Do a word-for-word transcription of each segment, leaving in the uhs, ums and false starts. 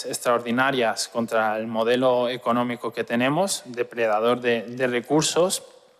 extraordinarias contra el modelo económico que tenemos, depredador de, de recursos,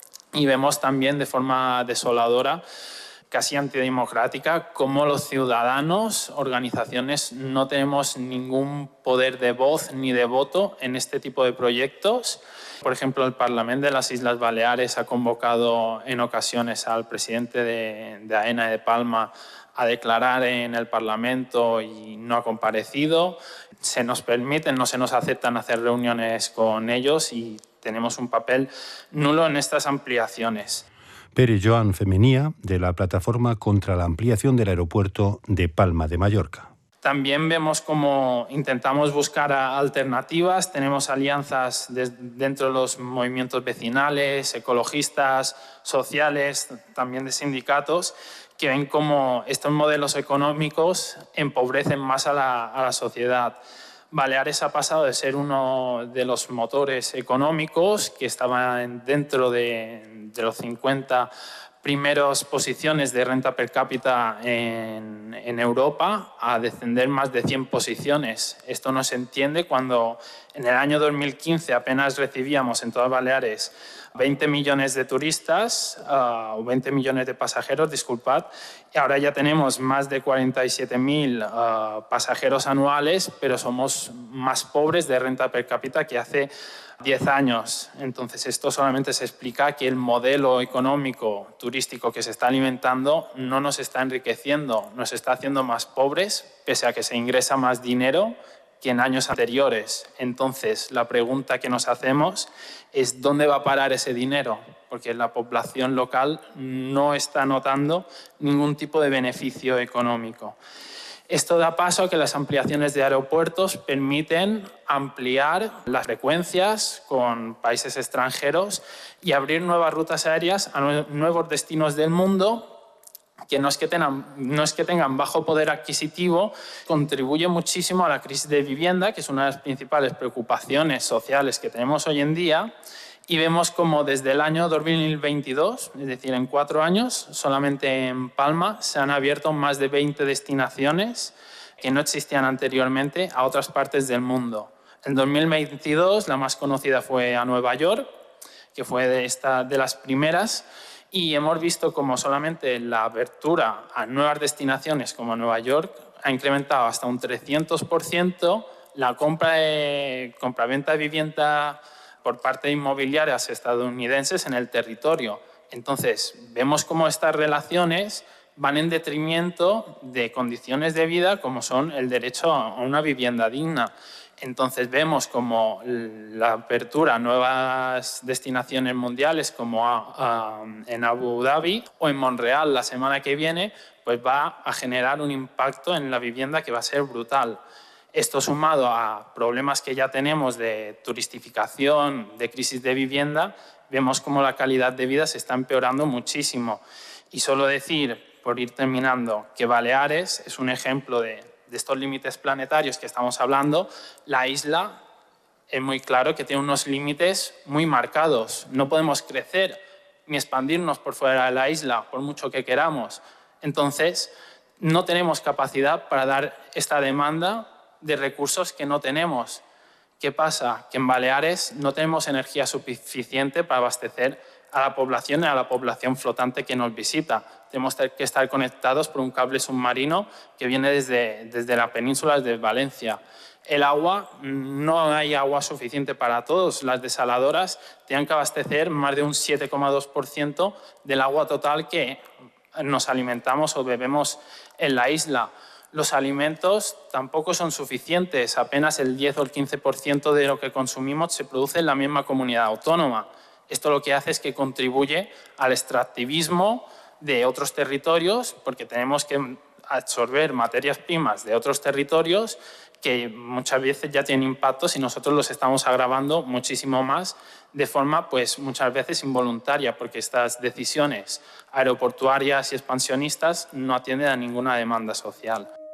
y vemos también de forma desoladora, casi antidemocrática, cómo los ciudadanos, organizaciones, no tenemos ningún poder de voz ni de voto en este tipo de proyectos. Por ejemplo, el Parlamento de las Islas Baleares ha convocado en ocasiones al presidente de, de AENA de Palma a declarar en el Parlamento y no ha comparecido. Se nos permiten, no se nos aceptan hacer reuniones con ellos y tenemos un papel nulo en estas ampliaciones. Pere Joan Femenía, de la Plataforma contra la Ampliación del Aeropuerto de Palma de Mallorca. También vemos cómo intentamos buscar alternativas, tenemos alianzas dentro de los movimientos vecinales, ecologistas, sociales, también de sindicatos, que ven cómo estos modelos económicos empobrecen más a la, a la sociedad. Baleares ha pasado de ser uno de los motores económicos que estaba dentro de, de los cincuenta primeras posiciones de renta per cápita en, en Europa a descender más de cien posiciones. Esto no se entiende cuando en el año dos mil quince apenas recibíamos en todas Baleares veinte millones de turistas, uh, o veinte millones de pasajeros, disculpad, y ahora ya tenemos más de cuarenta y siete mil uh, pasajeros anuales, pero somos más pobres de renta per cápita que hace diez años. Entonces, esto solamente se explica que el modelo económico turístico que se está alimentando no nos está enriqueciendo, nos está haciendo más pobres, pese a que se ingresa más dinero que en años anteriores. Entonces, la pregunta que nos hacemos es ¿dónde va a parar ese dinero? Porque la población local no está notando ningún tipo de beneficio económico. Esto da paso a que las ampliaciones de aeropuertos permiten ampliar las frecuencias con países extranjeros y abrir nuevas rutas aéreas a nuevos destinos del mundo que no es que tengan, no es que tengan bajo poder adquisitivo, contribuye muchísimo a la crisis de vivienda, que es una de las principales preocupaciones sociales que tenemos hoy en día, y vemos como desde el año dos mil veintidós, es decir, en cuatro años, solamente en Palma se han abierto más de veinte destinaciones que no existían anteriormente a otras partes del mundo. En dos mil veintidós la más conocida fue a Nueva York, que fue de, esta, de las primeras, y hemos visto como solamente la apertura a nuevas destinaciones como Nueva York ha incrementado hasta un trescientos por ciento la compra de, compra-venta de vivienda por parte de inmobiliarias estadounidenses en el territorio. Entonces, vemos cómo estas relaciones van en detrimento de condiciones de vida como son el derecho a una vivienda digna. Entonces vemos como la apertura a nuevas destinaciones mundiales como a, a, en Abu Dhabi o en Montreal la semana que viene, pues va a generar un impacto en la vivienda que va a ser brutal. Esto sumado a problemas que ya tenemos de turistificación, de crisis de vivienda, vemos como la calidad de vida se está empeorando muchísimo. Y solo decir, por ir terminando, que Baleares es un ejemplo de de estos límites planetarios que estamos hablando. La isla es muy claro que tiene unos límites muy marcados. No podemos crecer ni expandirnos por fuera de la isla, por mucho que queramos. Entonces, no tenemos capacidad para dar esta demanda de recursos que no tenemos. ¿Qué pasa? Que en Baleares no tenemos energía suficiente para abastecer a la población y a la población flotante que nos visita. Tenemos que estar conectados por un cable submarino que viene desde, desde la península, desde Valencia. El agua, no hay agua suficiente para todos. Las desaladoras tienen que abastecer más de un siete coma dos por ciento del agua total que nos alimentamos o bebemos en la isla. Los alimentos tampoco son suficientes. Apenas el diez o el quince por ciento de lo que consumimos se produce en la misma comunidad autónoma. Esto lo que hace es que contribuye al extractivismo de otros territorios, porque tenemos que absorber materias primas de otros territorios que muchas veces ya tienen impactos y nosotros los estamos agravando muchísimo más de forma pues muchas veces involuntaria, porque estas decisiones aeroportuarias y expansionistas no atienden a ninguna demanda social.